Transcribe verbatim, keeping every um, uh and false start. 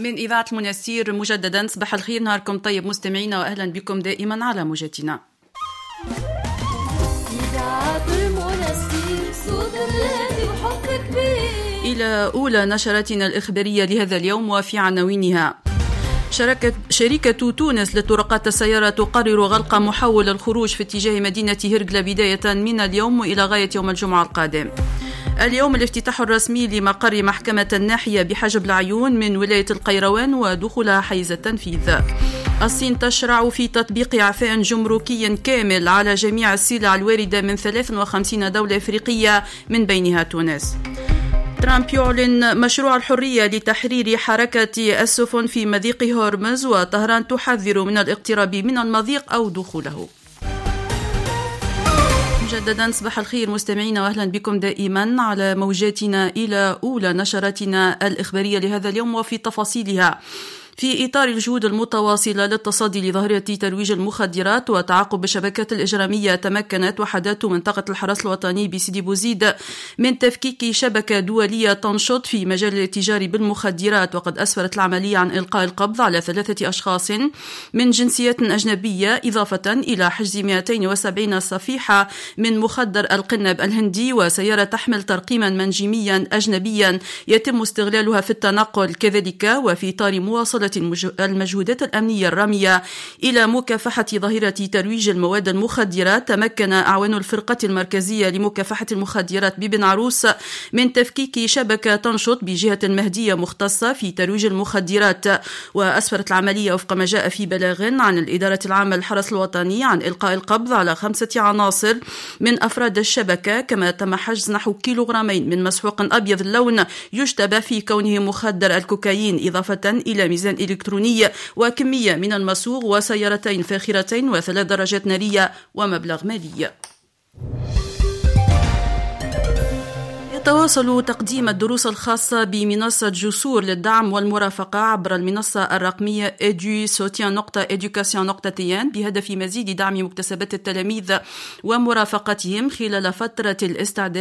من إذاعة المنستير مجددا صباح الخير، نهاركم طيب مستمعينا، وأهلا بكم دائما على موجتنا. إذاعة المنستير صوت الذي وحب كبير. إلى أولى نشراتنا الإخبارية لهذا اليوم وفي عناوينها: شركة شركة تونس لطرقات السيارة تقرر غلق محول الخروج في اتجاه مدينة هرقلة بداية من اليوم وإلى غاية يوم الجمعة القادم. اليوم الافتتاح الرسمي لمقر محكمة الناحية بحجب العيون من ولاية القيروان ودخولها حيز التنفيذ. الصين تشرع في تطبيق إعفاء جمركي كامل على جميع السلع الواردة من ثلاث وخمسين دولة إفريقية من بينها تونس. ترامب يعلن مشروع الحرية لتحرير حركة السفن في مضيق هرمز، وطهران تحذر من الاقتراب من المضيق أو دخوله. مجددا صباح الخير مستمعينا، واهلا بكم دائما على موجاتنا إلى أولى نشراتنا الإخبارية لهذا اليوم وفي تفاصيلها. في إطار الجهود المتواصلة للتصدي لظاهرة ترويج المخدرات وتعاقب الشبكات الإجرامية، تمكنت وحدات منطقة الحرس الوطني بسيدي بوزيد من تفكيك شبكة دولية تنشط في مجال الاتجار بالمخدرات، وقد أسفرت العملية عن إلقاء القبض على ثلاثة أشخاص من جنسيات أجنبية، إضافة إلى حجز مئتين وسبعين صفيحة من مخدر القنب الهندي وسيارة تحمل ترقيما منجميا أجنبيا يتم استغلالها في التنقل. كذلك وفي إطار مواصلة المجهودات الأمنية الرامية إلى مكافحة ظاهرة ترويج المواد المخدرات، تمكن أعوان الفرقة المركزية لمكافحة المخدرات ببن عروس من تفكيك شبكة تنشط بجهة المهدية مختصة في ترويج المخدرات. وأسفرت العملية وفق ما جاء في بلاغ عن الإدارة العامة للحرس الوطني عن إلقاء القبض على خمسة عناصر من أفراد الشبكة، كما تم حجز نحو كيلوغرامين من مسحوق أبيض اللون يشتبه في كونه مخدر الكوكايين، إضافة إلى ميزان إلكتروني وكمية من المصوغ وسيارتين فاخرتين وثلاث درجات نارية ومبلغ مالي. يتواصل تقديم الدروس الخاصة بمنصة جسور للدعم والمرافقة عبر المنصة الرقمية edu soutien نقطة education نقطة تي ان بهدف مزيد دعم مكتسبات التلاميذ ومرافقتهم خلال فترة الاستعداد